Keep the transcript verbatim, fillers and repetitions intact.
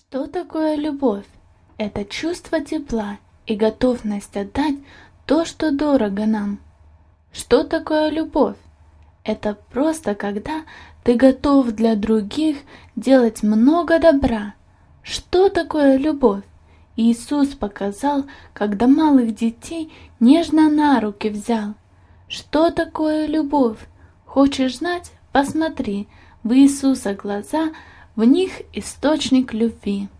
Что такое любовь? Это чувство тепла и готовность отдать то, что дорого нам. Что такое любовь? Это просто когда ты готов для других делать много добра. Что такое любовь? Иисус показал, когда малых детей нежно на руки взял. Что такое любовь? Хочешь знать? Посмотри в Иисуса глаза, в них источник любви.